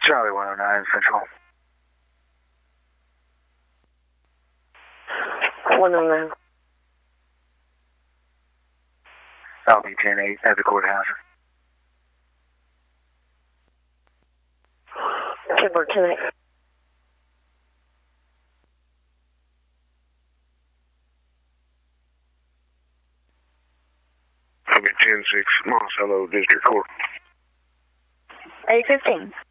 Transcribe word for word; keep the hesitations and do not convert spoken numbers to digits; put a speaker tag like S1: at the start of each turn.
S1: Charlie one oh nine Central.
S2: one oh nine.
S1: I'll be ten eight at the courthouse.
S2: Keyboard ten eight.
S3: I'll be ten six, Monticello District Court.
S2: eight fifteen.